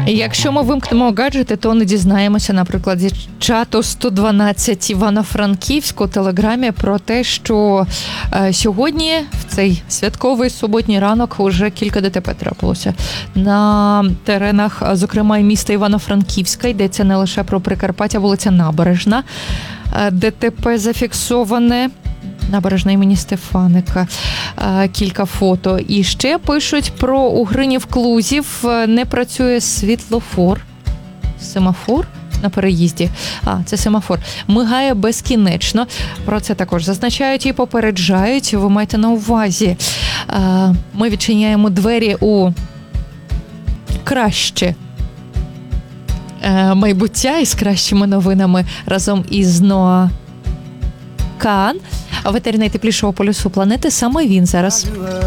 Якщо ми вимкнемо гаджети, то не дізнаємося, наприклад, зі чату 112 Івано-Франківську у Телеграмі про те, що сьогодні, в цей святковий суботній ранок, уже кілька ДТП трапилося. На теренах, зокрема, і міста Івано-Франківська, йдеться не лише про Прикарпаття, вулиця Набережна. ДТП зафіксоване. Набережна імені Стефаника, кілька фото. І ще пишуть про Угринів Клузів, не працює світлофор, семафор на переїзді. Це семафор. Мигає безкінечно. Про це також зазначають і попереджають. Ви маєте на увазі. Ми відчиняємо двері у краще майбуття із кращими новинами разом із Ноа Каан. Ветер найтеплішого полюсу планети, саме він зараз